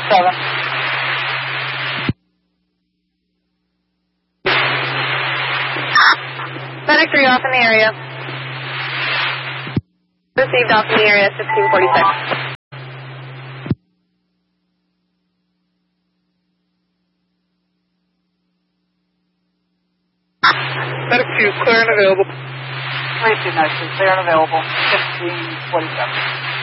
Medic 3 off in the area. Received off in the area, 1646. Medic 2, clear and available. 32 Medic 2, clear and available, 1547.